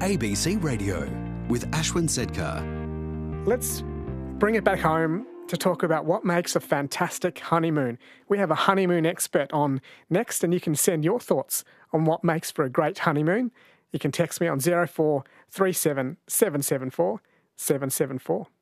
ABC Radio with Ashwin Sedkar. Let's bring it back home to talk about what makes a fantastic honeymoon. We have a honeymoon expert on next, and you can send your thoughts on what makes for a great honeymoon. You can text me on 0437 774 774.